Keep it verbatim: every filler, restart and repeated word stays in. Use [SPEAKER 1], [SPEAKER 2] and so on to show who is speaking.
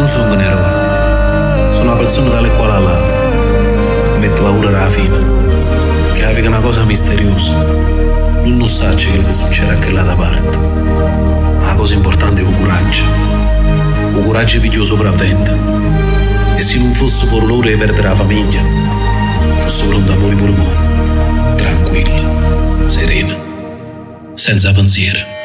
[SPEAKER 1] non sono un eroe. Sono una persona dalle quale all'altra. Mi mette paura alla fine. Che aveva una cosa misteriosa. Non non sa quello che succede a quella da parte. Ma la cosa importante è il coraggio. Il coraggio è più sopravvente. E se non fosse per loro di perdere la famiglia, fosse pronto a morire pure mo. Tranquillo, sereno, senza pensiero.